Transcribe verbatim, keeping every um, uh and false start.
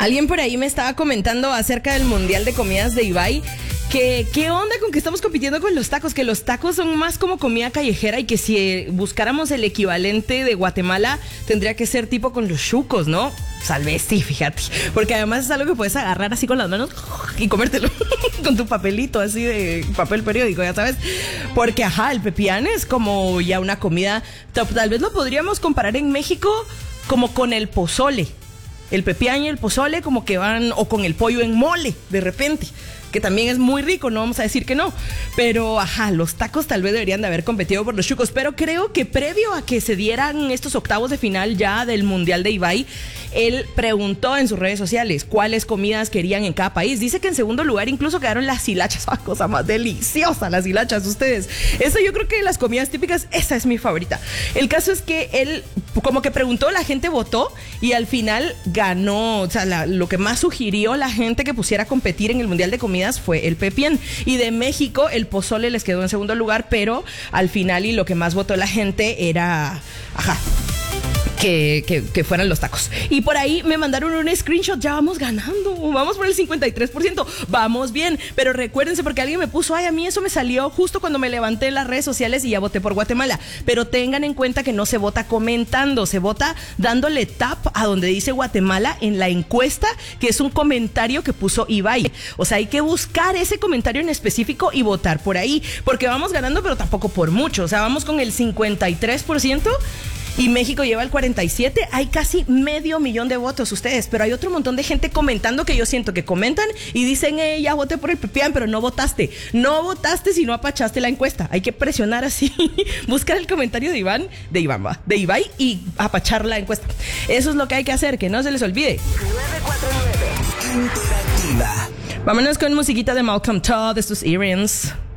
Alguien por ahí me estaba comentando acerca del Mundial de Comidas de Ibai. Que, ¿Qué onda con que estamos compitiendo con los tacos? Que los tacos son más como comida callejera y que si buscáramos el equivalente de Guatemala tendría que ser tipo con los chucos, ¿no? Tal vez sí, fíjate. Porque además es algo que puedes agarrar así con las manos y comértelo con tu papelito así de papel periódico, ya sabes. Porque, ajá, el pepián es como ya una comida. Tal vez lo podríamos comparar en México como con el pozole. El pepián y el pozole como que van, o con el pollo en mole, de repente, que también es muy rico, no vamos a decir que no, pero ajá, los tacos tal vez deberían de haber competido por los chucos, pero creo que previo a que se dieran estos octavos de final ya del Mundial de Ibai, él preguntó en sus redes sociales cuáles comidas querían en cada país. Dice que en segundo lugar incluso quedaron las hilachas, ¡ah, cosa más deliciosa las hilachas ustedes! Eso yo creo que de las comidas típicas, esa es mi favorita. El caso es que él como que preguntó, la gente votó y al final ganó, o sea, la, lo que más sugirió la gente que pusiera a competir en el Mundial de Comidas fue el pepián, y de México el pozole les quedó en segundo lugar, pero al final y lo que más votó la gente era, ajá, Que, que, que fueran los tacos. Y por ahí me mandaron un screenshot, ya vamos ganando, vamos por el cincuenta y tres por ciento, vamos bien, pero recuérdense porque alguien me puso, ay, a mí eso me salió justo cuando me levanté en las redes sociales y ya voté por Guatemala, pero tengan en cuenta que no se vota comentando, se vota dándole tap a donde dice Guatemala en la encuesta, que es un comentario que puso Ibai, o sea, hay que buscar ese comentario en específico y votar por ahí, porque vamos ganando, pero tampoco por mucho, o sea, vamos con el cincuenta y tres por ciento y México lleva el cuarenta y siete por ciento, hay casi medio millón de votos ustedes, pero hay otro montón de gente comentando que yo siento que comentan y dicen, eh, ya voté por el pepián, pero no votaste, no votaste si no apachaste la encuesta, hay que presionar así, buscar el comentario de Iván, de Iván, va, de Ibai y apachar la encuesta, eso es lo que hay que hacer, que no se les olvide. nueve cuatro nueve Interactiva. Vámonos con musiquita de Malcolm Todd, de sus Earrings.